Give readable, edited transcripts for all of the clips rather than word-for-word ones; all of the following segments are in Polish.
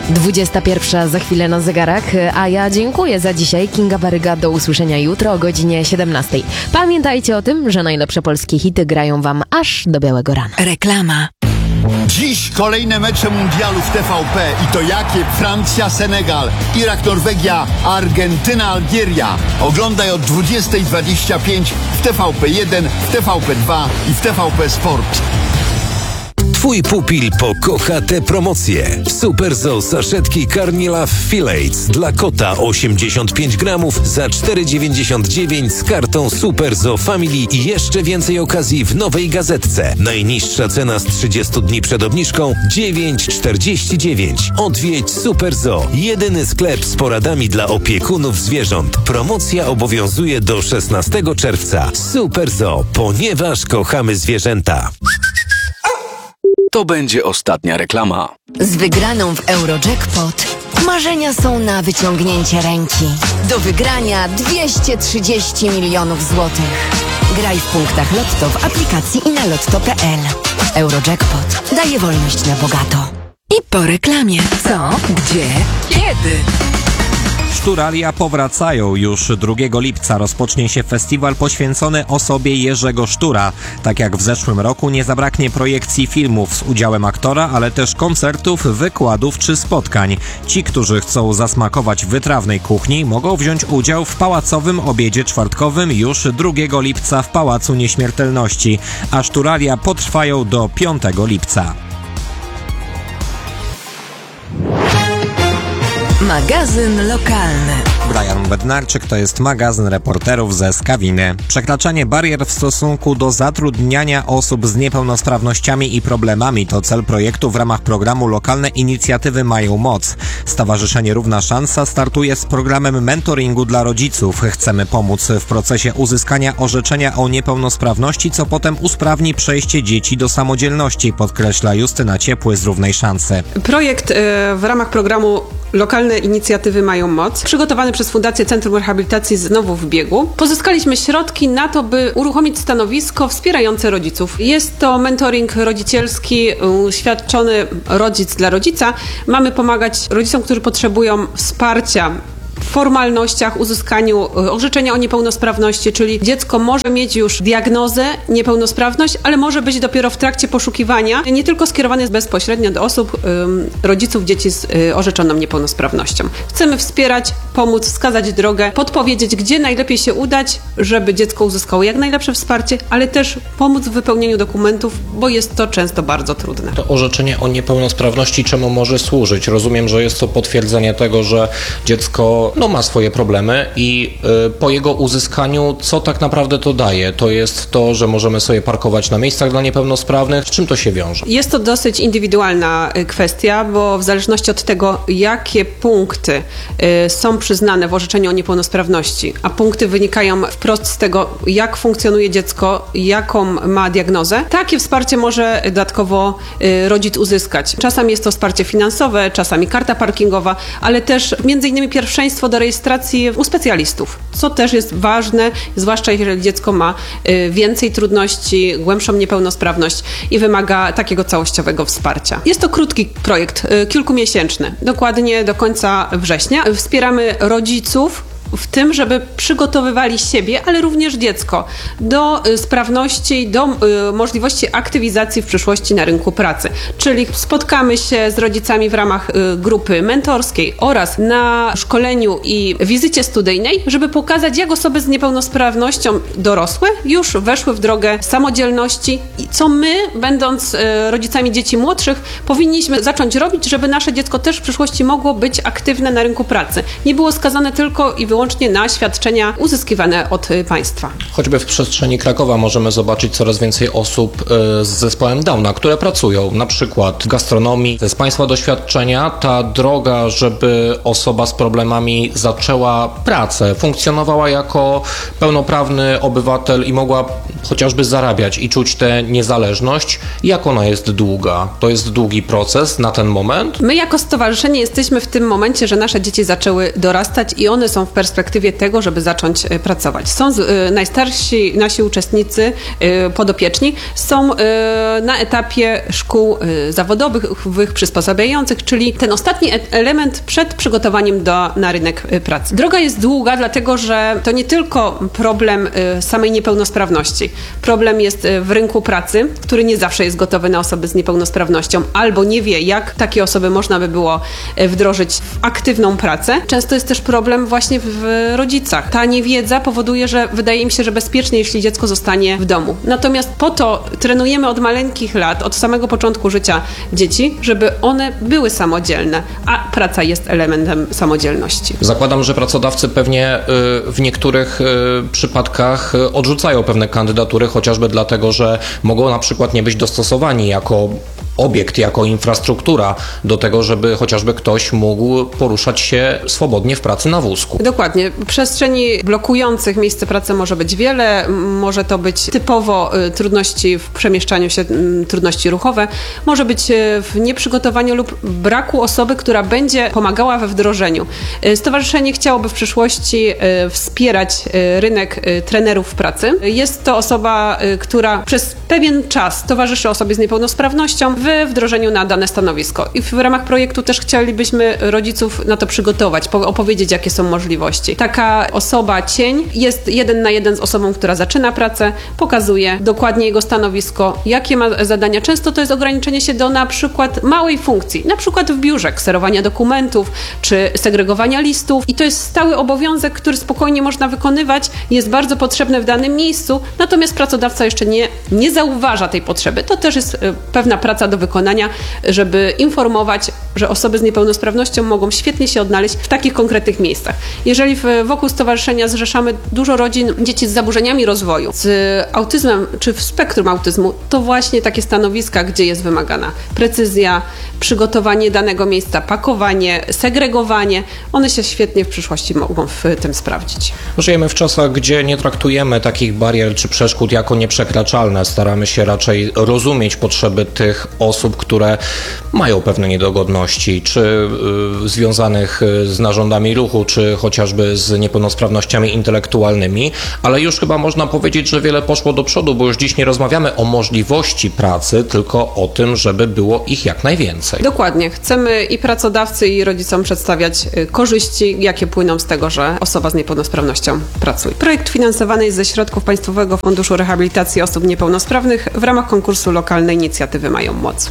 21 za chwilę na zegarach, a ja dziękuję za dzisiaj. Kinga Baryga, do usłyszenia jutro o godzinie 17. Pamiętajcie o tym, że najlepsze polskie hity grają wam aż do białego rana. Reklama. Dziś kolejne mecze mundialu w TVP i to jakie? Francja, Senegal, Irak, Norwegia, Argentyna, Algieria. Oglądaj od 20:25 w TVP1, w TVP2 i w TVP Sport. Twój pupil pokocha te promocje. Super Zoo saszetki Carnilla Fillets dla kota 85 gramów za 4,99 z kartą Super Zoo Family i jeszcze więcej okazji w nowej gazetce. Najniższa cena z 30 dni przed obniżką 9,49. Odwiedź Super Zoo. Jedyny sklep z poradami dla opiekunów zwierząt. Promocja obowiązuje do 16 czerwca. Super Zoo, ponieważ kochamy zwierzęta. To będzie ostatnia reklama. Z wygraną w Eurojackpot marzenia są na wyciągnięcie ręki. Do wygrania 230 milionów złotych. Graj w punktach Lotto w aplikacji i na lotto.pl. Eurojackpot daje wolność na bogato. I po reklamie. Co? Gdzie? Kiedy? Szturalia powracają. Już 2 lipca rozpocznie się festiwal poświęcony osobie Jerzego Sztura. Tak jak w zeszłym roku nie zabraknie projekcji filmów z udziałem aktora, ale też koncertów, wykładów czy spotkań. Ci, którzy chcą zasmakować wytrawnej kuchni, mogą wziąć udział w pałacowym obiedzie czwartkowym już 2 lipca w Pałacu Nieśmiertelności, a szturalia potrwają do 5 lipca. Magazyn lokalny. Brian Bednarczyk, to jest magazyn reporterów ze Skawiny. Przekraczanie barier w stosunku do zatrudniania osób z niepełnosprawnościami i problemami to cel projektu w ramach programu Lokalne Inicjatywy Mają Moc. Stowarzyszenie Równa Szansa startuje z programem mentoringu dla rodziców. Chcemy pomóc w procesie uzyskania orzeczenia o niepełnosprawności, co potem usprawni przejście dzieci do samodzielności, podkreśla Justyna Ciepły z Równej Szansy. Projekt w ramach programu Lokalne Inicjatywy Mają Moc, przygotowany przez Fundację Centrum Rehabilitacji znowu w biegu. Pozyskaliśmy środki na to, by uruchomić stanowisko wspierające rodziców. Jest to mentoring rodzicielski, świadczony rodzic dla rodzica. Mamy pomagać rodzicom, którzy potrzebują wsparcia w formalnościach, uzyskaniu orzeczenia o niepełnosprawności, czyli dziecko może mieć już diagnozę, niepełnosprawność, ale może być dopiero w trakcie poszukiwania, nie tylko skierowany jest bezpośrednio do osób, rodziców dzieci z orzeczoną niepełnosprawnością. Chcemy wspierać, pomóc, wskazać drogę, podpowiedzieć, gdzie najlepiej się udać, żeby dziecko uzyskało jak najlepsze wsparcie, ale też pomóc w wypełnieniu dokumentów, bo jest to często bardzo trudne. To orzeczenie o niepełnosprawności czemu może służyć? Rozumiem, że jest to potwierdzenie tego, że dziecko ma swoje problemy i po jego uzyskaniu co tak naprawdę to daje? To jest to, że możemy sobie parkować na miejscach dla niepełnosprawnych. Z czym to się wiąże? Jest to dosyć indywidualna kwestia, bo w zależności od tego, jakie punkty są przyznane w orzeczeniu o niepełnosprawności, a punkty wynikają wprost z tego, jak funkcjonuje dziecko, jaką ma diagnozę, takie wsparcie może dodatkowo rodzic uzyskać. Czasami jest to wsparcie finansowe, czasami karta parkingowa, ale też między innymi pierwszeństwo do rejestracji u specjalistów, co też jest ważne, zwłaszcza jeżeli dziecko ma więcej trudności, głębszą niepełnosprawność i wymaga takiego całościowego wsparcia. Jest to krótki projekt, kilkumiesięczny, dokładnie do końca września. Wspieramy rodziców w tym, żeby przygotowywali siebie, ale również dziecko do sprawności, do możliwości aktywizacji w przyszłości na rynku pracy. Czyli spotkamy się z rodzicami w ramach grupy mentorskiej oraz na szkoleniu i wizycie studyjnej, żeby pokazać, jak osoby z niepełnosprawnością dorosłe już weszły w drogę samodzielności i co my, będąc rodzicami dzieci młodszych, powinniśmy zacząć robić, żeby nasze dziecko też w przyszłości mogło być aktywne na rynku pracy. Nie było skazane tylko i wyłącznie na świadczenia uzyskiwane od państwa. Choćby w przestrzeni Krakowa możemy zobaczyć coraz więcej osób z zespołem Downa, które pracują na przykład w gastronomii. Z państwa doświadczenia ta droga, żeby osoba z problemami zaczęła pracę, funkcjonowała jako pełnoprawny obywatel i mogła chociażby zarabiać i czuć tę niezależność, jak ona jest długa? To jest długi proces na ten moment? My jako stowarzyszenie jesteśmy w tym momencie, że nasze dzieci zaczęły dorastać i one są w perspektywie perspektywie tego, żeby zacząć pracować. Są najstarsi nasi uczestnicy, podopieczni, są na etapie szkół zawodowych, przysposabiających, czyli ten ostatni element przed przygotowaniem na rynek pracy. Droga jest długa, dlatego że to nie tylko problem samej niepełnosprawności. Problem jest w rynku pracy, który nie zawsze jest gotowy na osoby z niepełnosprawnością, albo nie wie, jak takie osoby można by było wdrożyć w aktywną pracę. Często jest też problem właśnie w rodzicach. Ta niewiedza powoduje, że wydaje im się, że bezpiecznie, jeśli dziecko zostanie w domu. Natomiast po to trenujemy od maleńkich lat, od samego początku życia dzieci, żeby one były samodzielne, a praca jest elementem samodzielności. Zakładam, że pracodawcy pewnie w niektórych przypadkach odrzucają pewne kandydatury, chociażby dlatego, że mogą na przykład nie być dostosowani jako obiekt, jako infrastruktura do tego, żeby chociażby ktoś mógł poruszać się swobodnie w pracy na wózku. Dokładnie. Przestrzeni blokujących miejsce pracy może być wiele. Może to być typowo trudności w przemieszczaniu się, trudności ruchowe. Może być w nieprzygotowaniu lub braku osoby, która będzie pomagała we wdrożeniu. Stowarzyszenie chciałoby w przyszłości wspierać rynek trenerów pracy. Jest to osoba, która przez pewien czas towarzyszy osobie z niepełnosprawnością w wdrożeniu na dane stanowisko. I w ramach projektu też chcielibyśmy rodziców na to przygotować, opowiedzieć, jakie są możliwości. Taka osoba cień jest 1 na 1 z osobą, która zaczyna pracę, pokazuje dokładnie jego stanowisko, jakie ma zadania. Często to jest ograniczenie się do na przykład małej funkcji, na przykład w biurze, kserowania dokumentów, czy segregowania listów. I to jest stały obowiązek, który spokojnie można wykonywać, jest bardzo potrzebny w danym miejscu, natomiast pracodawca jeszcze nie zauważa tej potrzeby. To też jest pewna praca do wykonania, żeby informować, że osoby z niepełnosprawnością mogą świetnie się odnaleźć w takich konkretnych miejscach. Jeżeli wokół stowarzyszenia zrzeszamy dużo rodzin, dzieci z zaburzeniami rozwoju, z autyzmem czy w spektrum autyzmu, to właśnie takie stanowiska, gdzie jest wymagana precyzja, przygotowanie danego miejsca, pakowanie, segregowanie, one się świetnie w przyszłości mogą w tym sprawdzić. Żyjemy w czasach, gdzie nie traktujemy takich barier czy przeszkód jako nieprzekraczalne. Staramy się raczej rozumieć potrzeby tych osób, które mają pewne niedogodności, czy związanych z narządami ruchu, czy chociażby z niepełnosprawnościami intelektualnymi, ale już chyba można powiedzieć, że wiele poszło do przodu, bo już dziś nie rozmawiamy o możliwości pracy, tylko o tym, żeby było ich jak najwięcej. Dokładnie. Chcemy i pracodawcy, i rodzicom przedstawiać korzyści, jakie płyną z tego, że osoba z niepełnosprawnością pracuje. Projekt finansowany jest ze środków Państwowego Funduszu Rehabilitacji Osób Niepełnosprawnych w ramach konkursu lokalnej inicjatywy Mają Moc.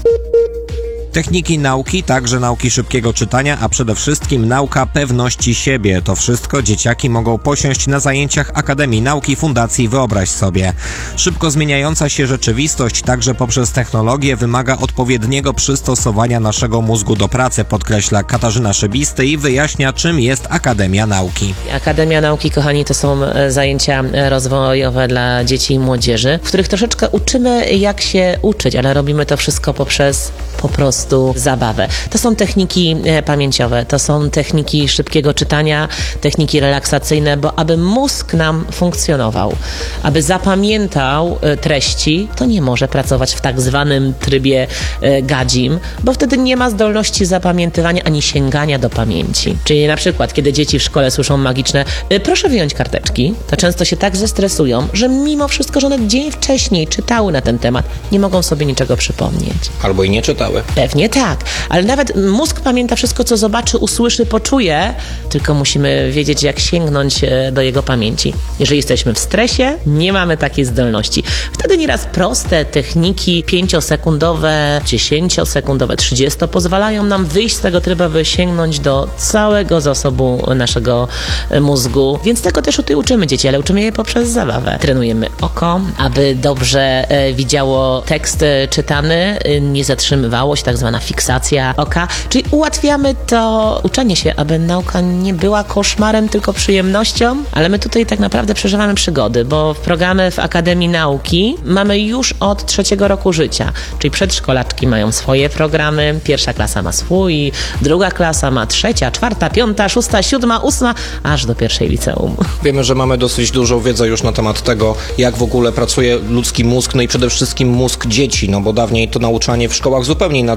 Techniki nauki, także nauki szybkiego czytania, a przede wszystkim nauka pewności siebie. To wszystko dzieciaki mogą posiąść na zajęciach Akademii Nauki Fundacji Wyobraź Sobie. Szybko zmieniająca się rzeczywistość, także poprzez technologię, wymaga odpowiedniego przystosowania naszego mózgu do pracy, podkreśla Katarzyna Szybisty i wyjaśnia, czym jest Akademia Nauki. Akademia Nauki, kochani, to są zajęcia rozwojowe dla dzieci i młodzieży, w których troszeczkę uczymy, jak się uczyć, ale robimy to wszystko poprzez po prostu zabawę. To są techniki pamięciowe, to są techniki szybkiego czytania, techniki relaksacyjne, bo aby mózg nam funkcjonował, aby zapamiętał treści, to nie może pracować w tak zwanym trybie gadzim, bo wtedy nie ma zdolności zapamiętywania ani sięgania do pamięci. Czyli na przykład, kiedy dzieci w szkole słyszą magiczne proszę wyjąć karteczki, to często się tak zestresują, że mimo wszystko, że one dzień wcześniej czytały na ten temat, nie mogą sobie niczego przypomnieć. Albo i nie czytały. Pewnie tak, ale nawet mózg pamięta wszystko, co zobaczy, usłyszy, poczuje, tylko musimy wiedzieć, jak sięgnąć do jego pamięci. Jeżeli jesteśmy w stresie, nie mamy takiej zdolności. Wtedy nieraz proste techniki 5-sekundowe, 10-sekundowe, 30 pozwalają nam wyjść z tego trybu, by sięgnąć do całego zasobu naszego mózgu. Więc tego też tutaj uczymy dzieci, ale uczymy je poprzez zabawę. Trenujemy oko, aby dobrze widziało tekst czytany, nie zatrzymywało się, tak zwana fiksacja oka, czyli ułatwiamy to uczenie się, aby nauka nie była koszmarem, tylko przyjemnością, ale my tutaj tak naprawdę przeżywamy przygody, bo programy w Akademii Nauki mamy już od 3. roku życia, czyli przedszkolaczki mają swoje programy, 1. klasa ma swój, 2. klasa ma 3., 4., 5., 6., 7., 8., aż do 1. liceum. Wiemy, że mamy dosyć dużą wiedzę już na temat tego, jak w ogóle pracuje ludzki mózg, no i przede wszystkim mózg dzieci, no bo dawniej to nauczanie w szkołach zupełnie inaczej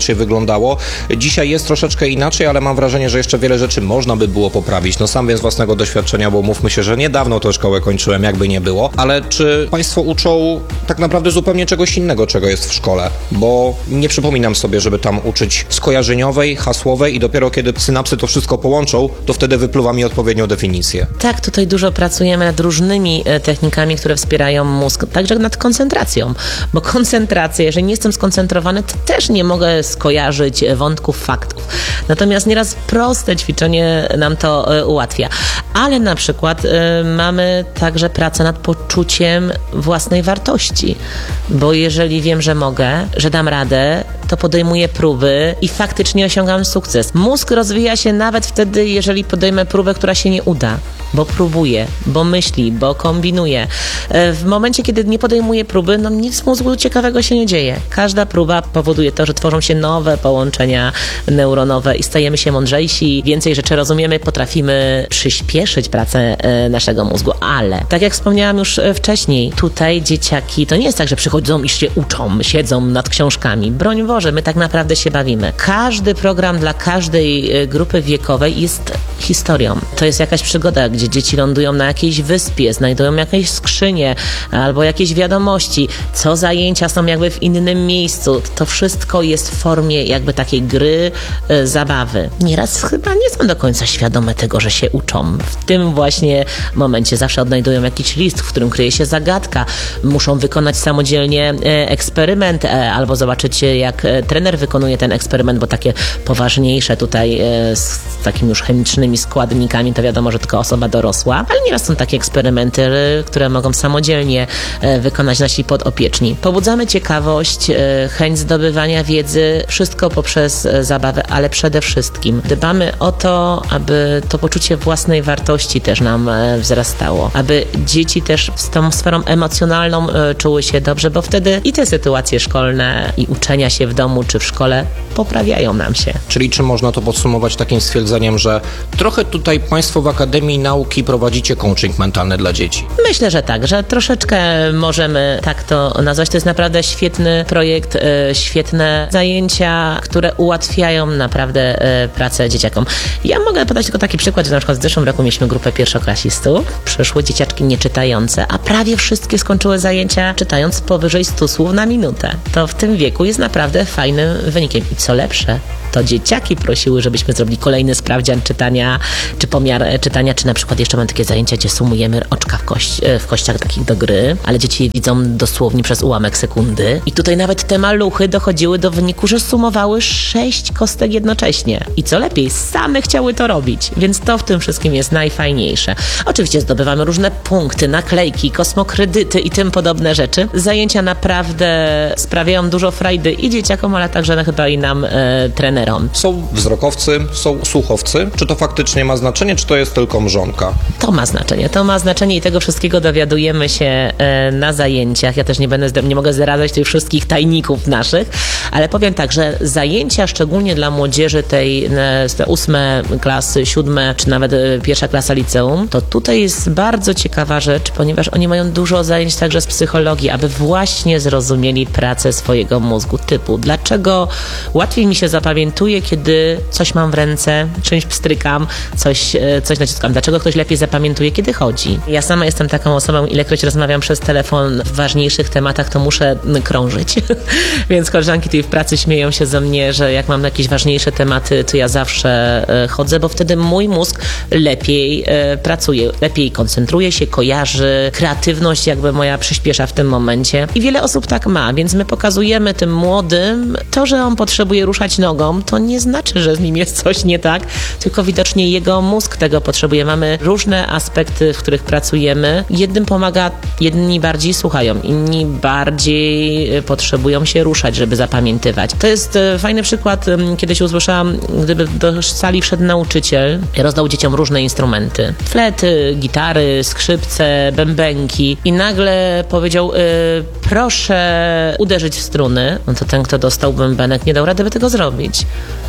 inaczej wyglądało. Dzisiaj jest troszeczkę inaczej, ale mam wrażenie, że jeszcze wiele rzeczy można by było poprawić. No sam wiem z własnego doświadczenia, bo mówmy się, że niedawno tę szkołę kończyłem, jakby nie było. Ale czy Państwo uczą tak naprawdę zupełnie czegoś innego, czego jest w szkole? Bo nie przypominam sobie, żeby tam uczyć skojarzeniowej, hasłowej i dopiero kiedy synapsy to wszystko połączą, to wtedy wypluwa mi odpowiednią definicję. Tak, tutaj dużo pracujemy nad różnymi technikami, które wspierają mózg, także nad koncentracją, bo koncentracja, jeżeli nie jestem skoncentrowany, to też nie mogę skojarzyć wątków, faktów. Natomiast nieraz proste ćwiczenie nam to ułatwia. Ale na przykład mamy także pracę nad poczuciem własnej wartości, bo jeżeli wiem, że mogę, że dam radę, to podejmuję próby i faktycznie osiągam sukces. Mózg rozwija się nawet wtedy, jeżeli podejmę próbę, która się nie uda, bo próbuje, bo myśli, bo kombinuje. W momencie, kiedy nie podejmuję próby, no nic w mózgu ciekawego się nie dzieje. Każda próba powoduje to, że tworzą się nowe połączenia neuronowe i stajemy się mądrzejsi, więcej rzeczy rozumiemy, potrafimy przyspieszyć pracę naszego mózgu. Ale, tak jak wspomniałam już wcześniej, tutaj dzieciaki, to nie jest tak, że przychodzą i się uczą, siedzą nad książkami. Broń Boże, my tak naprawdę się bawimy. Każdy program dla każdej grupy wiekowej jest historią. To jest jakaś przygoda, gdzie dzieci lądują na jakiejś wyspie, znajdują jakieś skrzynie albo jakieś wiadomości, co zajęcia są jakby w innym miejscu. To wszystko jest w formie jakby takiej gry, zabawy. Nieraz chyba nie są do końca świadome tego, że się uczą. W tym właśnie momencie zawsze odnajdują jakiś list, w którym kryje się zagadka. Muszą wykonać samodzielnie eksperyment albo zobaczyć, jak trener wykonuje ten eksperyment, bo takie poważniejsze tutaj z takimi już chemicznymi składnikami, to wiadomo, że tylko osoba dorosła, ale nieraz są takie eksperymenty, które mogą samodzielnie wykonać nasi podopieczni. Pobudzamy ciekawość, chęć zdobywania wiedzy, wszystko poprzez zabawę, ale przede wszystkim dbamy o to, aby to poczucie własnej wartości też nam wzrastało, aby dzieci też z tą sferą emocjonalną czuły się dobrze, bo wtedy i te sytuacje szkolne i uczenia się w domu czy w szkole poprawiają nam się. Czyli czy można to podsumować takim stwierdzeniem, że trochę tutaj Państwo w Akademii Nauki prowadzicie coaching mentalny dla dzieci? Myślę, że tak, że troszeczkę możemy tak to nazwać. To jest naprawdę świetny projekt, świetne zajęcia, które ułatwiają naprawdę pracę dzieciakom. Ja mogę podać tylko taki przykład, że na przykład w zeszłym roku mieliśmy grupę pierwszoklasistów, przyszły dzieciaczki nieczytające, a prawie wszystkie skończyły zajęcia czytając powyżej 100 słów na minutę. To w tym wieku jest naprawdę fajnym wynikiem. I co lepsze, to dzieciaki prosiły, żebyśmy zrobili kolejny sprawdzian czytania, czy pomiar czytania, czy na przykład jeszcze mam takie zajęcia, gdzie sumujemy oczka w kościach takich do gry, ale dzieci je widzą dosłownie przez ułamek sekundy. I tutaj nawet te maluchy dochodziły do wyniku, że sumowały 6 kostek jednocześnie. I co lepiej, same chciały to robić, więc to w tym wszystkim jest najfajniejsze. Oczywiście zdobywamy różne punkty, naklejki, kosmokredyty i tym podobne rzeczy. Zajęcia naprawdę sprawiają dużo frajdy i dzieciakom, ale także chyba i nam, trenerom. Są wzrokowcy, są słuchowcy. Czy to faktycznie ma znaczenie, czy to jest tylko mrzonka? To ma znaczenie i tego wszystkiego dowiadujemy się na zajęciach. Ja też nie mogę zdradzać tych wszystkich tajników naszych, ale powiem tak, że zajęcia szczególnie dla młodzieży tej 8 klasy, 7 czy nawet 1 klasa liceum, to tutaj jest bardzo ciekawa rzecz, ponieważ oni mają dużo zajęć także z psychologii, aby właśnie zrozumieli pracę swojego mózgu, typu dlaczego łatwiej mi się zapamiętuje, kiedy coś mam w ręce, czymś pstrykam, coś naciskam. Dlaczego ktoś lepiej zapamiętuje, kiedy chodzi? Ja sama jestem taką osobą, ilekroć rozmawiam przez telefon w ważniejszych tematach, to muszę krążyć. Więc koleżanki tutaj w pracy śmieją się ze mnie, że jak mam jakieś ważniejsze tematy, to ja zawsze chodzę, bo wtedy mój mózg lepiej pracuje, lepiej koncentruje się, kojarzy, kreatywność jakby moja przyspiesza w tym momencie. I wiele osób tak ma, więc my pokazujemy tym młodym to, że on potrzebuje ruszać nogą, to nie znaczy, że z nim jest coś nie tak, tylko widocznie jego mózg tego potrzebuje. Mamy różne aspekty, w których pracujemy. Jednym pomaga, jedni bardziej słuchają, inni bardziej potrzebują się ruszać, żeby zapamiętywać. To jest fajny przykład. Kiedyś usłyszałam, gdyby do sali wszedł nauczyciel i rozdał dzieciom różne instrumenty. Flety, gitary, skrzypce, bębenki i nagle powiedział, proszę uderzyć w struny. No to ten, kto dostał bębenek, nie dał rady by tego zrobić.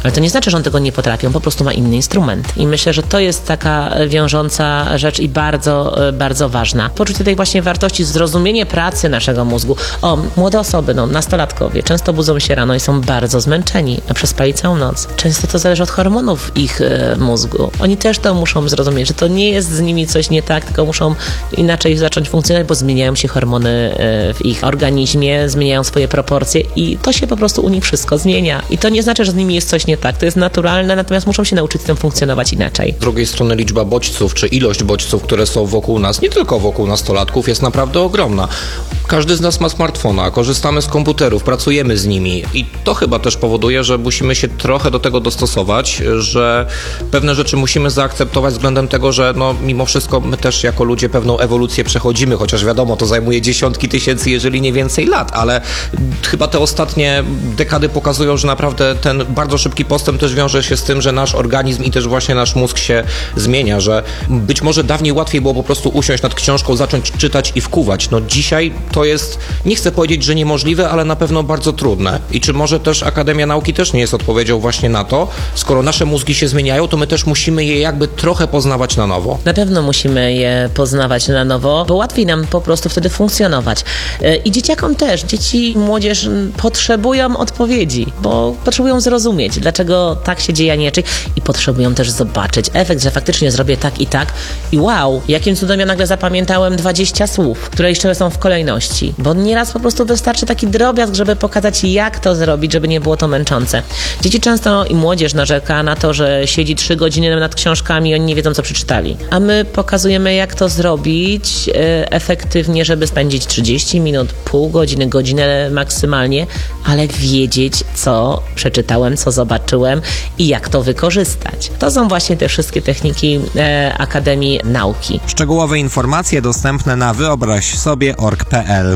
Ale to nie znaczy, że on tego nie potrafi, on po prostu ma inny instrument. I myślę, że to jest taka wiążąca rzecz i bardzo, bardzo ważna. Poczucie tej właśnie wartości, zrozumienie pracy naszego mózgu. Młode osoby, nastolatkowie, często budzą się rano i są bardzo zmęczeni, a przespali całą noc. Często to zależy od hormonów ich mózgu. Oni też to muszą zrozumieć, że to nie jest z nimi coś nie tak, tylko muszą inaczej zacząć funkcjonować, bo zmieniają się hormony w ich organizmie, zmieniają swoje proporcje i to się po prostu u nich wszystko zmienia. I to nie znaczy, że z nimi jest coś nie tak. To jest naturalne, natomiast muszą się nauczyć z tym funkcjonować inaczej. Z drugiej strony liczba bodźców, czy ilość bodźców, które są wokół nas, nie tylko wokół nastolatków, jest naprawdę ogromna. Każdy z nas ma smartfona, korzystamy z komputerów, pracujemy z nimi i to chyba też powoduje, że musimy się trochę do tego dostosować, że pewne rzeczy musimy zaakceptować względem tego, że mimo wszystko my też jako ludzie pewną ewolucję przechodzimy, chociaż wiadomo, to zajmuje dziesiątki tysięcy, jeżeli nie więcej lat, ale chyba te ostatnie dekady pokazują, że naprawdę ten bardzo szybki postęp też wiąże się z tym, że nasz organizm i też właśnie nasz mózg się zmienia, że być może dawniej łatwiej było po prostu usiąść nad książką, zacząć czytać i wkuwać. Dzisiaj to jest, nie chcę powiedzieć, że niemożliwe, ale na pewno bardzo trudne. I czy może też Akademia Nauki też nie jest odpowiedzią właśnie na to, skoro nasze mózgi się zmieniają, to my też musimy je jakby trochę poznawać na nowo. Na pewno musimy je poznawać na nowo, bo łatwiej nam po prostu wtedy funkcjonować. I dzieciakom też. Dzieci i młodzież potrzebują odpowiedzi, bo potrzebują zrozumieć, dlaczego tak się dzieje, a nie inaczej. I potrzebują też zobaczyć efekt, że faktycznie zrobię tak i wow, jakim cudem ja nagle zapamiętałem 20 słów, które jeszcze są w kolejności. Bo nieraz po prostu wystarczy taki drobiazg, żeby pokazać, jak to zrobić, żeby nie było to męczące. Dzieci często i młodzież narzeka na to, że siedzi 3 godziny nad książkami i oni nie wiedzą, co przeczytali. A my pokazujemy, jak to zrobić efektywnie, żeby spędzić 30 minut, pół godziny, godzinę maksymalnie, ale wiedzieć, co przeczytałem, co zobaczyłem i jak to wykorzystać. To są właśnie te wszystkie techniki Akademii Nauki. Szczegółowe informacje dostępne na wyobraźsobie.org.pl.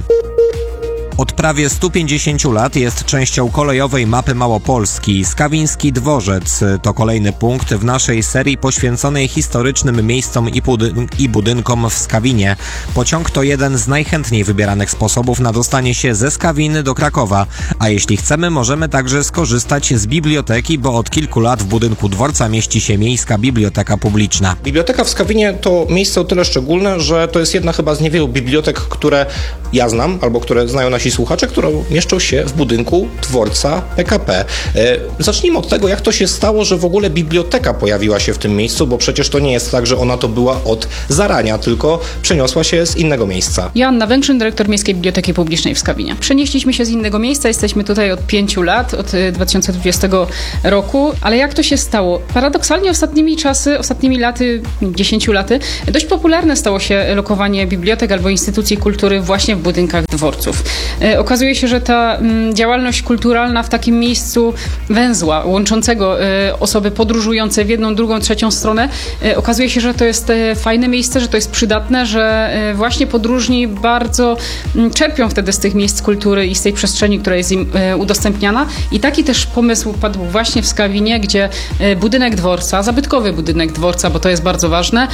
Od prawie 150 lat jest częścią kolejowej mapy Małopolski. Skawiński Dworzec to kolejny punkt w naszej serii poświęconej historycznym miejscom i budynkom w Skawinie. Pociąg to jeden z najchętniej wybieranych sposobów na dostanie się ze Skawiny do Krakowa. A jeśli chcemy, możemy także skorzystać z biblioteki, bo od kilku lat w budynku dworca mieści się Miejska Biblioteka Publiczna. Biblioteka w Skawinie to miejsce o tyle szczególne, że to jest jedna chyba z niewielu bibliotek, które ja znam, albo które znają nasi słuchacze, które mieszczą się w budynku dworca PKP. Zacznijmy od tego, jak to się stało, że w ogóle biblioteka pojawiła się w tym miejscu, bo przecież to nie jest tak, że ona to była od zarania, tylko przeniosła się z innego miejsca. Joanna Węgrzyn, dyrektor Miejskiej Biblioteki Publicznej w Skawinie. Przenieśliśmy się z innego miejsca, jesteśmy tutaj od 5 lat, od 2020 roku, ale jak to się stało? Paradoksalnie ostatnimi laty, 10 laty, dość popularne stało się lokowanie bibliotek albo instytucji kultury właśnie w budynkach dworców. Okazuje się, że ta działalność kulturalna w takim miejscu węzła, łączącego osoby podróżujące w jedną, drugą, trzecią stronę, okazuje się, że to jest fajne miejsce, że to jest przydatne, że właśnie podróżni bardzo czerpią wtedy z tych miejsc kultury i z tej przestrzeni, która jest im udostępniana. I taki też pomysł padł właśnie w Skawinie, gdzie budynek dworca, zabytkowy budynek dworca, bo to jest bardzo ważne,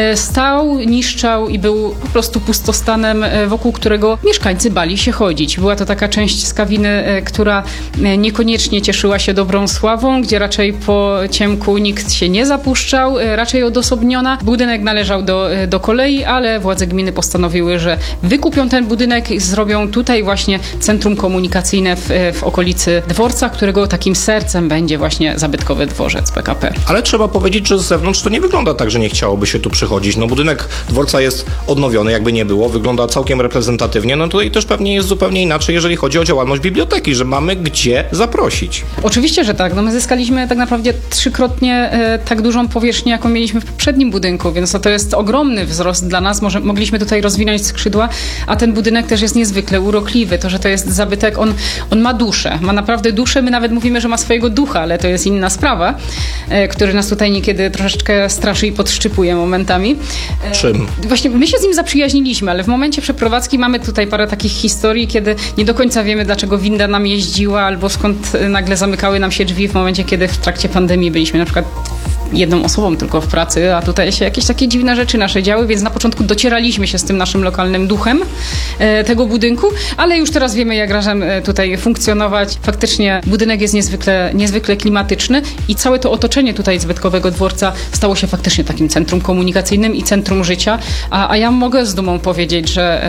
stał, niszczał i był po prostu pustostanem, wokół którego mieszkańcy bali się chodzić. Była to taka część Skawiny, która niekoniecznie cieszyła się dobrą sławą, gdzie raczej po ciemku nikt się nie zapuszczał, raczej odosobniona. Budynek należał do kolei, ale władze gminy postanowiły, że wykupią ten budynek i zrobią tutaj właśnie centrum komunikacyjne w okolicy dworca, którego takim sercem będzie właśnie zabytkowy dworzec PKP. Ale trzeba powiedzieć, że z zewnątrz to nie wygląda tak, że nie chciałoby się tu przychodzić. Budynek dworca jest odnowiony, jakby nie było, wygląda całkiem reprezentatywnie. Tutaj też pewnie jest zupełnie inaczej, jeżeli chodzi o działalność biblioteki, że mamy gdzie zaprosić. Oczywiście, że tak. My zyskaliśmy tak naprawdę 3-krotnie tak dużą powierzchnię, jaką mieliśmy w poprzednim budynku, więc to jest ogromny wzrost dla nas. Mogliśmy tutaj rozwinąć skrzydła, a ten budynek też jest niezwykle urokliwy. To, że to jest zabytek, on ma duszę. Ma naprawdę duszę. My nawet mówimy, że ma swojego ducha, ale to jest inna sprawa, który nas tutaj niekiedy troszeczkę straszy i podszczypuje momentami. Czym? Właśnie my się z nim zaprzyjaźniliśmy, ale w momencie przeprowadzki mamy tutaj parę takich historii, kiedy nie do końca wiemy, dlaczego winda nam jeździła, albo skąd nagle zamykały nam się drzwi w momencie, kiedy w trakcie pandemii byliśmy na przykład jedną osobą tylko w pracy, a tutaj się jakieś takie dziwne rzeczy nasze działy, więc na początku docieraliśmy się z tym naszym lokalnym duchem tego budynku, ale już teraz wiemy, jak razem tutaj funkcjonować. Faktycznie budynek jest niezwykle klimatyczny i całe to otoczenie tutaj Zbytkowego Dworca stało się faktycznie takim centrum komunikacyjnym i centrum życia, a ja mogę z dumą powiedzieć,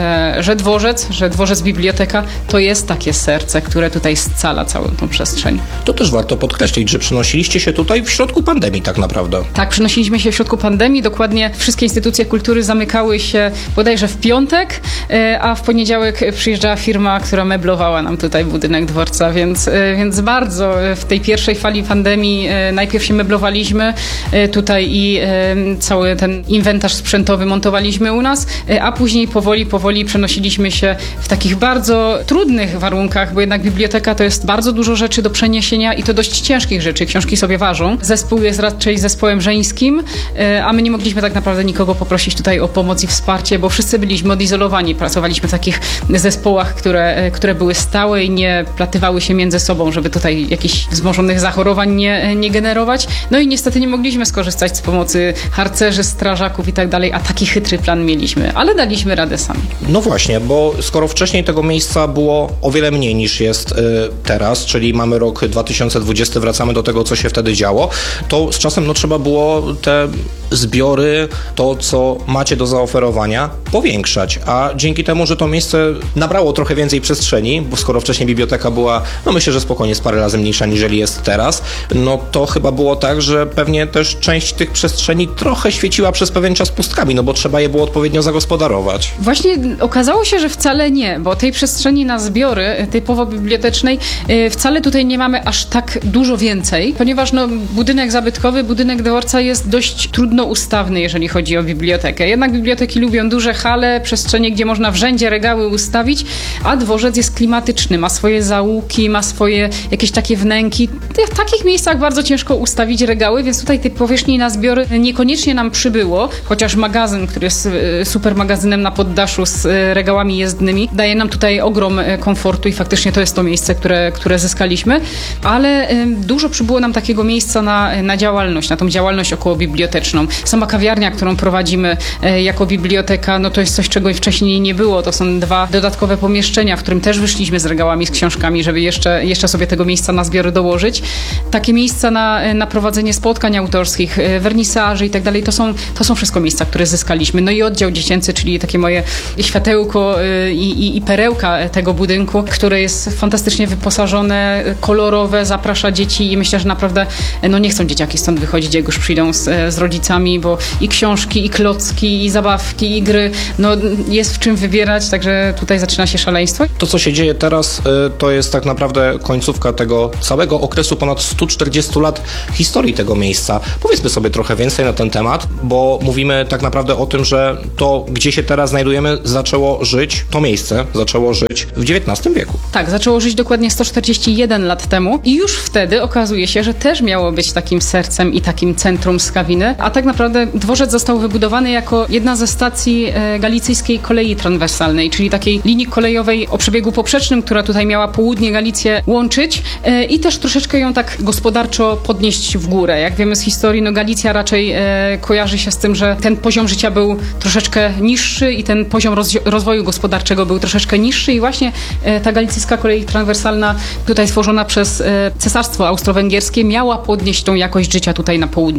że dworzec biblioteka to jest takie serce, które tutaj scala całą tą przestrzeń. To też warto podkreślić, że przenosiliście się tutaj w środku pandemii tak naprawdę. Tak, przenosiliśmy się w środku pandemii, dokładnie wszystkie instytucje kultury zamykały się bodajże w piątek, a w poniedziałek przyjeżdżała firma, która meblowała nam tutaj budynek dworca, więc bardzo w tej pierwszej fali pandemii najpierw się meblowaliśmy tutaj i cały ten inwentarz sprzętowy montowaliśmy u nas, a później powoli przenosiliśmy się w takich bardzo trudnych warunkach, bo jednak biblioteka to jest bardzo dużo rzeczy do przeniesienia i to dość ciężkich rzeczy. Książki sobie ważą. Zespół jest raczej zespołem żeńskim, a my nie mogliśmy tak naprawdę nikogo poprosić tutaj o pomoc i wsparcie, bo wszyscy byliśmy odizolowani. Pracowaliśmy w takich zespołach, które były stałe i nie platywały się między sobą, żeby tutaj jakichś wzmożonych zachorowań nie generować. No i niestety nie mogliśmy skorzystać z pomocy harcerzy, strażaków i tak dalej, a taki chytry plan mieliśmy, ale daliśmy radę sami. No właśnie, bo skoro wcześniej tego miejsca było o wiele mniej niż jest teraz, czyli mamy rok 2020, wracamy do tego, co się wtedy działo, to z czasem trzeba było te zbiory, to co macie do zaoferowania, powiększać, a dzięki temu, że to miejsce nabrało trochę więcej przestrzeni, bo skoro wcześniej biblioteka była, myślę, że spokojnie z parę razy mniejsza niżeli jest teraz, to chyba było tak, że pewnie też część tych przestrzeni trochę świeciła przez pewien czas pustkami, bo trzeba je było odpowiednio zagospodarować. Właśnie okazało się, że wcale nie, bo tej przestrzeni na zbiory typowo bibliotecznej wcale tutaj nie mamy aż tak dużo więcej, ponieważ budynek zabytkowy, budynek dworca jest dość trudno ustawny, jeżeli chodzi o bibliotekę. Jednak biblioteki lubią duże hale, przestrzenie, gdzie można w rzędzie regały ustawić, a dworzec jest klimatyczny, ma swoje zaułki, ma swoje jakieś takie wnęki. W takich miejscach bardzo ciężko ustawić regały, więc tutaj tej powierzchni na zbiory niekoniecznie nam przybyło, chociaż magazyn, który jest super magazynem na poddaszu z regałami jezdnymi, daje nam tutaj ogrom komfortu i faktycznie to jest to miejsce, które zyskaliśmy, ale dużo przybyło nam takiego miejsca na działalność, na tą działalność okołobiblioteczną. Sama kawiarnia, którą prowadzimy jako biblioteka, to jest coś, czego wcześniej nie było. To są 2 dodatkowe pomieszczenia, w którym też wyszliśmy z regałami, z książkami, żeby jeszcze sobie tego miejsca na zbiory dołożyć. Takie miejsca na prowadzenie spotkań autorskich, wernisaży i tak dalej, to są wszystko miejsca, które zyskaliśmy. I oddział dziecięcy, czyli takie moje światełko i perełka tego budynku, które jest fantastycznie wyposażone, kolorowe, zaprasza dzieci i myślę, że naprawdę nie chcą dzieciaki stąd wychodzić, jak już przyjdą z rodzicami, bo i książki, i klocki, i zabawki, i gry, jest w czym wybierać, także tutaj zaczyna się szaleństwo. To, co się dzieje teraz, to jest tak naprawdę końcówka tego całego okresu ponad 140 lat historii tego miejsca. Powiedzmy sobie trochę więcej na ten temat, bo mówimy tak naprawdę o tym, że to, gdzie się teraz znajdujemy, to miejsce zaczęło żyć w XIX wieku. Tak, zaczęło żyć dokładnie 141 lat temu i już wtedy okazuje się, że też miało być takim sercem i takim centrum Skawiny, a tak naprawdę dworzec został wybudowany jako jedna ze stacji galicyjskiej kolei transwersalnej, czyli takiej linii kolejowej o przebiegu poprzecznym, która tutaj miała południe Galicję łączyć i też troszeczkę ją tak gospodarczo podnieść w górę. Jak wiemy z historii, Galicja raczej kojarzy się z tym, że ten poziom życia był troszeczkę niższy i ten poziom rozwoju gospodarczego był troszeczkę niższy i właśnie ta galicyjska kolej transwersalna tutaj stworzona przez Cesarstwo Austro-Węgierskie miała podnieść tą jakość życia tutaj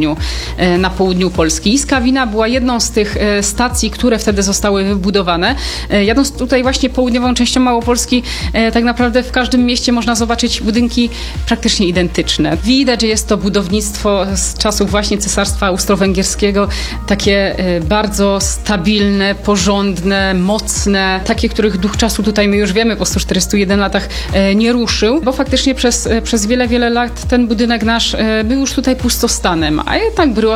na południu Polski. I Skawina była jedną z tych stacji, które wtedy zostały wybudowane. Jadąc tutaj właśnie południową częścią Małopolski, tak naprawdę w każdym mieście można zobaczyć budynki praktycznie identyczne. Widać, że jest to budownictwo z czasów właśnie Cesarstwa Austro-Węgierskiego, takie bardzo stabilne, porządne, mocne, takie, których duch czasu tutaj my już wiemy po 141 latach nie ruszył, bo faktycznie przez wiele lat ten budynek nasz był już tutaj pustostanem, a jednak bryła zewnętrzna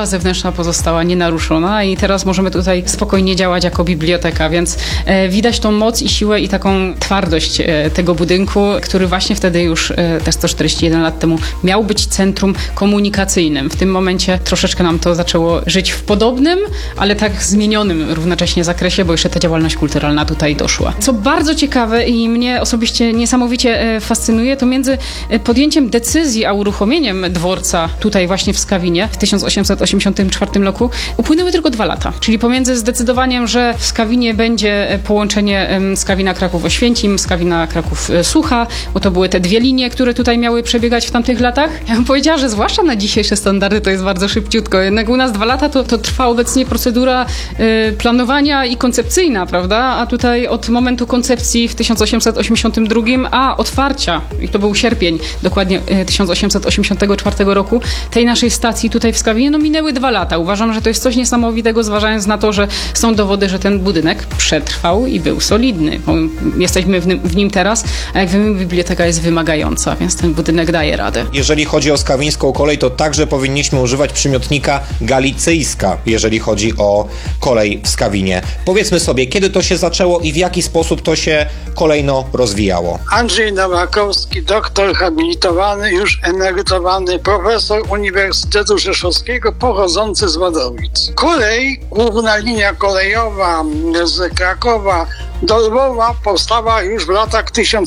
nasza pozostała nienaruszona i teraz możemy tutaj spokojnie działać jako biblioteka, więc widać tą moc i siłę i taką twardość tego budynku, który właśnie wtedy już te 141 lat temu miał być centrum komunikacyjnym. W tym momencie troszeczkę nam to zaczęło żyć w podobnym, ale tak zmienionym równocześnie zakresie, bo jeszcze ta działalność kulturalna tutaj doszła. Co bardzo ciekawe i mnie osobiście niesamowicie fascynuje, to między podjęciem decyzji a uruchomieniem dworca tutaj właśnie w Skawinie w 1884 roku upłynęły tylko 2 lata. Czyli pomiędzy zdecydowaniem, że w Skawinie będzie połączenie Skawina Kraków-Oświęcim, Skawina Kraków-Sucha, bo to były te 2 linie, które tutaj miały przebiegać w tamtych latach. Ja bym powiedziała, że zwłaszcza na dzisiejsze standardy to jest bardzo szybciutko. Jednak u nas 2 lata to trwa obecnie procedura planowania i koncepcyjna, prawda? A tutaj od momentu koncepcji w 1882, a otwarcia, i to był sierpień dokładnie 1884 roku, tej naszej stacji tutaj w Skawinie, no minęły 2 lata. Uważam, że to jest coś niesamowitego, zważając na to, że są dowody, że ten budynek przetrwał i był solidny. Bo jesteśmy w nim teraz, a jak wiemy, biblioteka jest wymagająca, więc ten budynek daje radę. Jeżeli chodzi o skawińską kolej, to także powinniśmy używać przymiotnika galicyjska, jeżeli chodzi o kolej w Skawinie. Powiedzmy sobie, kiedy to się zaczęło i w jaki sposób to się kolejno rozwijało. Andrzej Nowakowski, doktor habilitowany, już emerytowany, profesor Uniwersytetu Rzeszowskiego, pochodzący z Wadowic. Kolej, główna linia kolejowa z Krakowa do Lwowa powstała już w latach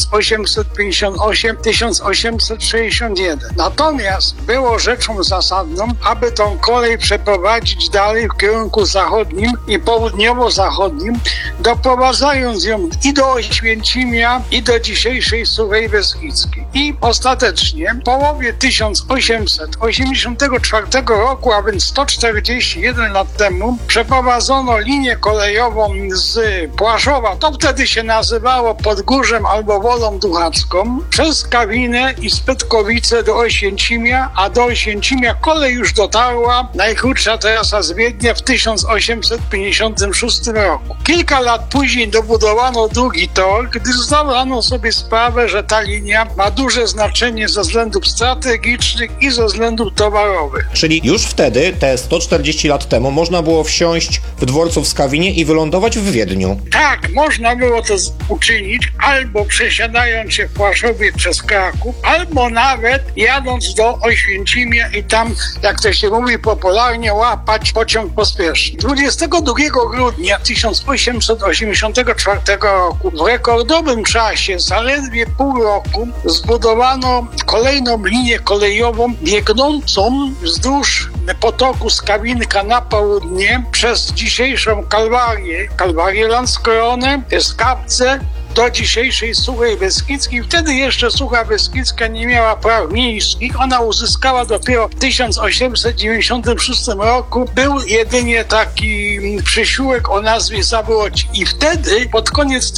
1858-1861. Natomiast było rzeczą zasadną, aby tą kolej przeprowadzić dalej w kierunku zachodnim i południowo-zachodnim, doprowadzając ją i do Oświęcimia, i do dzisiejszej Suchej Beskidzkiej. I ostatecznie w połowie 1884 roku, a więc 141 lat temu, przeprowadzono linię kolejową z Płaszowa, to wtedy się nazywało Podgórzem albo Wolą Duchacką, przez Skawinę i Spytkowice do Oświęcimia, a do Oświęcimia kolej już dotarła, najkrótsza trasa z Wiednia, w 1856 roku. Kilka lat później dobudowano drugi tor, gdyż zdano sobie sprawę, że ta linia ma duże znaczenie ze względów strategicznych i ze względów towarowych. Czyli już wtedy, te 140 lat temu, można było wsiąść w dworcu w Skawinie i wylądować w Wiedniu. Tak, można było to uczynić albo przesiadając się w Płaszowie przez Kraków, albo nawet jadąc do Oświęcimia i tam, jak to się mówi popularnie, łapać pociąg pospieszny. 22 grudnia 1884 roku w rekordowym czasie, zaledwie pół roku, zbudowano kolejną linię kolejową biegnącą wzdłuż potoku Skawinka na południe przez dzisiejszą Kalwarię Lanskronę, Skawce, do dzisiejszej Suchej Beskidzkiej. Wtedy jeszcze Sucha Beskidzka nie miała praw miejskich. Ona uzyskała dopiero w 1896 roku. Był jedynie taki przysiłek o nazwie Zawłoci. I wtedy, pod koniec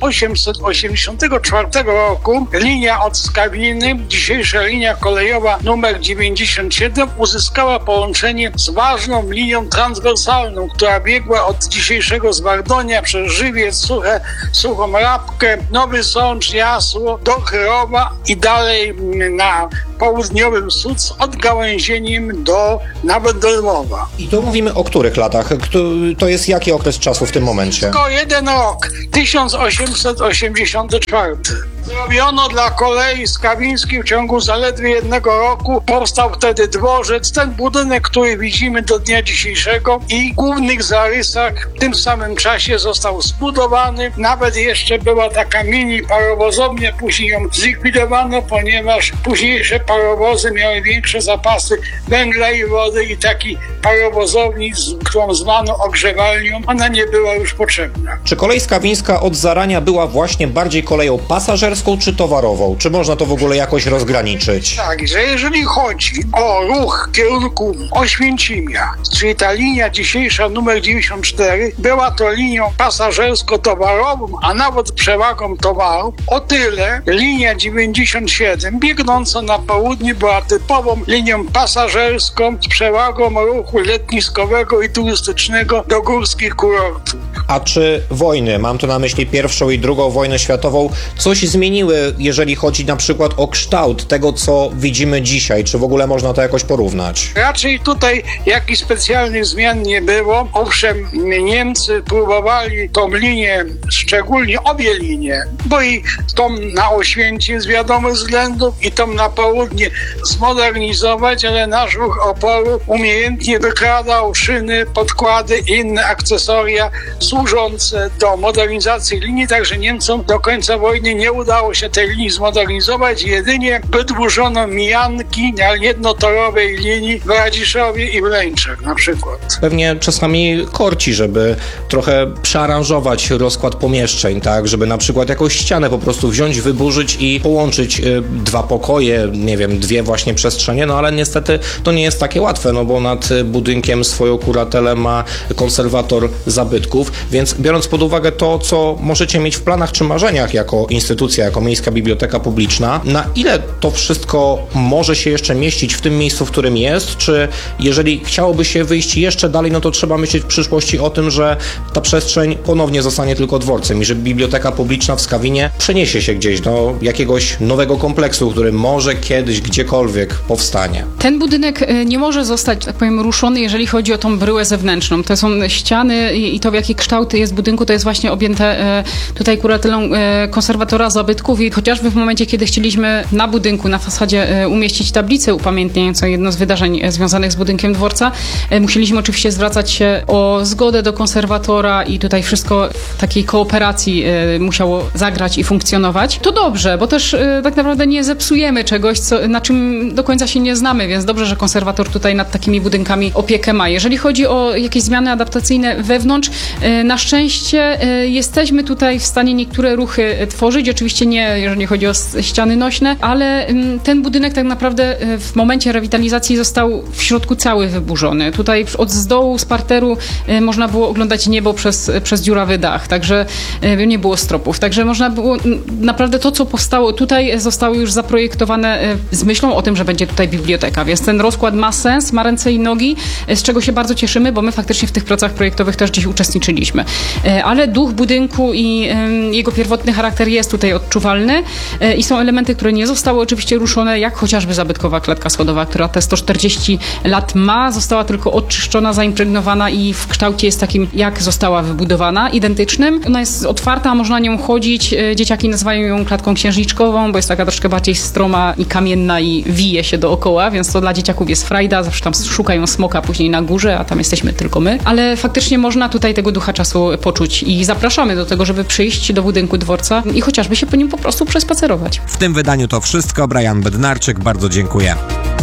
1884 roku, linia od Skawiny, dzisiejsza linia kolejowa numer 97, uzyskała połączenie z ważną linią transwersalną, która biegła od dzisiejszego Zwardonia przez Żywiec, Suchą Rabkę, Nowy Sącz, Jasło, do Chyrowa i dalej na południowym Sud z odgałęzieniem nawet do Lwowa. I tu mówimy o których latach? To jest jaki okres czasu w tym momencie? Tylko jeden rok, 1884. Zrobiono dla kolei skawińskiej w ciągu zaledwie 1 roku. Powstał wtedy dworzec, ten budynek, który widzimy do dnia dzisiejszego, i w głównych zarysach w tym samym czasie został zbudowany. Nawet jeszcze była taka mini parowozownia, później ją zlikwidowano, ponieważ późniejsze parowozy miały większe zapasy węgla i wody i taki parowozowni, którą zwano ogrzewalnią, ona nie była już potrzebna. Czy kolej skawińska od zarania była właśnie bardziej koleją pasażerską czy towarową? Czy można to w ogóle jakoś rozgraniczyć? Tak, że jeżeli chodzi o ruch w kierunku Oświęcimia, czyli ta linia dzisiejsza numer 94, była to linią pasażersko-towarową, a nawet przewagą towaru, o tyle linia 97 biegnąca na południe była typową linią pasażerską z przewagą ruchu letniskowego i turystycznego do górskich kurortów. A czy wojny, mam tu na myśli pierwszą i drugą wojnę światową, coś zmieniły, jeżeli chodzi na przykład o kształt tego, co widzimy dzisiaj? Czy w ogóle można to jakoś porównać? Raczej tutaj jakichś specjalnych zmian nie było. Owszem, Niemcy próbowali tą linię, szczególnie obie linie, bo i tą na Oświęcim z wiadomych względów i tą na południe zmodernizować, ale nasz ruch oporu umiejętnie wykradał szyny, podkłady i inne akcesoria służące do modernizacji linii, także Niemcom do końca wojny nie udało się tej linii zmodernizować, jedynie wydłużono mijanki na jednotorowej linii w Radziszowie i w Leńczach na przykład. Pewnie czasami korci, żeby trochę przearanżować rozkład pomieszczeń, tak, żeby na przykład jakąś ścianę po prostu wziąć, wyburzyć i połączyć dwa pokoje, nie wiem, dwie właśnie przestrzenie, no ale niestety to nie jest takie łatwe, no bo nad budynkiem swoją kuratelę ma konserwator zabytków, więc biorąc pod uwagę to, co możecie mieć w planach czy marzeniach jako instytucja, jako Miejska Biblioteka Publiczna, na ile to wszystko może się jeszcze mieścić w tym miejscu, w którym jest, czy jeżeli chciałoby się wyjść jeszcze dalej, no to trzeba myśleć w przyszłości o tym, że ta przestrzeń ponownie zostanie tylko dworcem i że Biblioteka Publiczna w Skawinie przeniesie się gdzieś do jakiegoś nowego kompleksu, który może kiedyś gdziekolwiek powstanie. Ten budynek nie może zostać, tak powiem, ruszony, jeżeli chodzi o tą bryłę zewnętrzną. To są ściany i to, w jaki kształt jest budynku, to jest właśnie objęte tutaj kuratelą konserwatora zabytków i chociażby w momencie, kiedy chcieliśmy na budynku, na fasadzie umieścić tablicę upamiętniającą jedno z wydarzeń związanych z budynkiem dworca, musieliśmy oczywiście zwracać się o zgodę do konserwatora i tutaj wszystko w takiej kooperacji musiało zagrać i funkcjonować. To dobrze, bo też tak naprawdę nie zepsujemy czegoś, na czym do końca się nie znamy, więc dobrze, że konserwator tutaj nad takimi budynkami opiekę ma. Jeżeli chodzi o jakieś zmiany adaptacyjne wewnątrz, na szczęście jesteśmy tutaj w stanie niektóre ruchy tworzyć. Oczywiście nie, jeżeli chodzi o ściany nośne, ale ten budynek tak naprawdę w momencie rewitalizacji został w środku cały wyburzony. Tutaj z dołu, z parteru można było oglądać niebo przez dziurawy dach, także nie było stropów. Także można było, naprawdę to, co powstało tutaj, zostało już zaprojektowane z myślą o tym, że będzie tutaj biblioteka, więc ten rozkład ma sens, ma ręce i nogi, z czego się bardzo cieszymy, bo my faktycznie w tych pracach projektowych też gdzieś uczestniczyliśmy. Ale duch budynku i jego pierwotny charakter jest tutaj odczuwalny i są elementy, które nie zostały oczywiście ruszone, jak chociażby zabytkowa klatka schodowa, która te 140 lat ma, została tylko odczyszczona, zaimpregnowana i w kształcie jest takim, jak została wybudowana, identycznym. Ona jest otwarta, można nią chodzić. Dzieciaki nazywają ją klatką księżniczkową, bo jest taka troszkę bardziej stroma i kamienna i wije się dookoła, więc to dla dzieciaków jest frajda. Zawsze tam szukają smoka później na górze, a tam jesteśmy tylko my. Ale faktycznie można tutaj tego ducha czasu poczuć i zapraszamy do tego, żeby przyjść do budynku dworca i chociażby się po nim po prostu przespacerować. W tym wydaniu to wszystko. Brian Bednarczyk, bardzo dziękuję.